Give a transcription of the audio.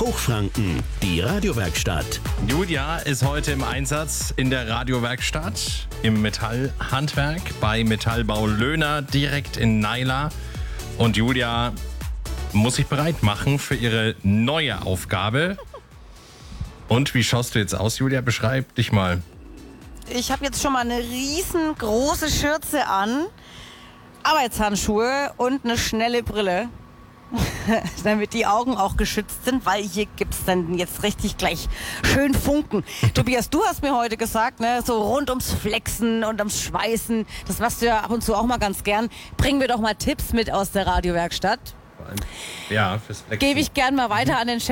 Hochfranken, die Radiowerkstatt. Julia ist heute im Einsatz in der Radiowerkstatt im Metallhandwerk bei Metallbau Löhner direkt in Naila. Und Julia muss sich bereit machen für ihre neue Aufgabe. Und wie schaust du jetzt aus, Julia? Beschreib dich mal. Ich habe jetzt schon mal eine riesengroße Schürze an, Arbeitshandschuhe und eine schnelle Brille, damit die Augen auch geschützt sind, weil hier gibt's dann jetzt richtig gleich schön Funken. Tobias, du hast mir heute gesagt, ne, so rund ums Flexen und ums Schweißen, das machst du ja ab und zu auch mal ganz gern. Bringen wir doch mal Tipps mit aus der Radiowerkstatt. Ja, fürs Flexen. Gebe ich gern mal weiter an den Chef.